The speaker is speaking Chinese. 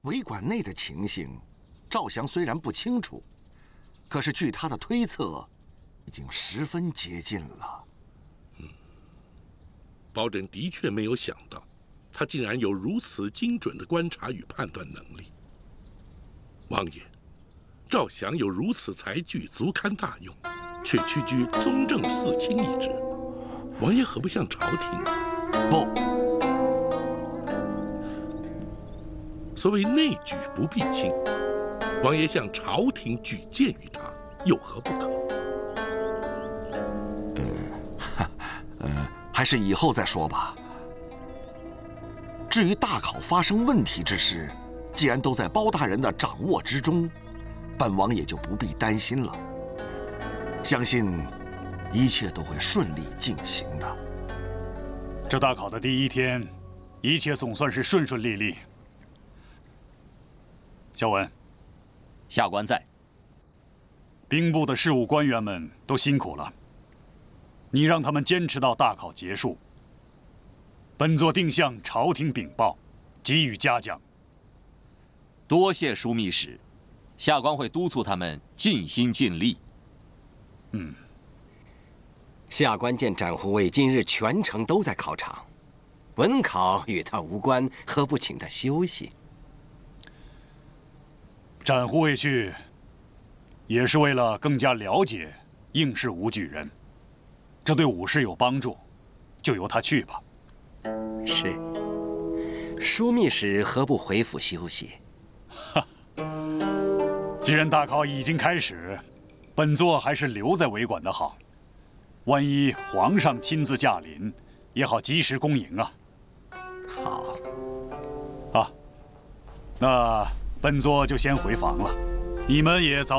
维馆内的情形，赵翔虽然不清楚，可是据他的推测，已经十分接近了。 包拯的确没有想到，他竟然有如此精准的观察与判断能力。王爷，赵翔有如此才具，足堪大用，却屈居宗正四卿一职，王爷何不向朝廷？ 不。 所谓内举不避亲，王爷向朝廷举荐于他，有何不可？ 还是以后再说吧。至于大考发生问题之事，既然都在包大人的掌握之中，本王也就不必担心了。相信一切都会顺利进行的。 这大考的第一天，一切总算是顺顺利利。 萧文， 下官在。 兵部的事务官员们都辛苦了，你让他们坚持到大考结束。本座定向朝廷禀报，给予嘉奖。 多谢枢密使，下官会督促他们尽心尽力。 下官见展护卫今日全程都在考场，文考与他无关，何不请他休息？ 展护卫去，也是为了更加了解应试武举人，这对武士有帮助，就由他去吧。 是。枢密使何不回府休息？ 既然大考已经开始，本座还是留在维馆的好。万一皇上亲自驾临，也好及时恭迎啊。 好。 啊，那。 本座就先回房了，你们也早。